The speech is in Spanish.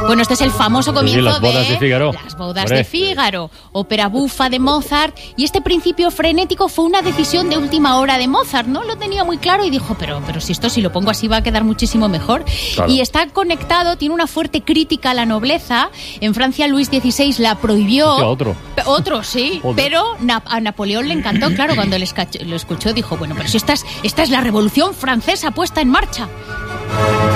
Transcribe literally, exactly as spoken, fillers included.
Bueno, este es el famoso comienzo sí, las bodas de, de Fígaro. Las bodas Hombre. de Fígaro, ópera bufa de Mozart, y este principio frenético fue una decisión de última hora de Mozart. No lo tenía muy claro y dijo, pero, pero si esto si lo pongo así va a quedar muchísimo mejor. Claro. Y está conectado, tiene una fuerte crítica a la nobleza. En Francia Luis dieciséis la prohibió. Hostia, otro. Otro, sí, Joder. pero Na- a Napoleón le encantó, claro, cuando lo escuchó dijo, bueno, pero si esta es, esta es la revolución francesa puesta en marcha.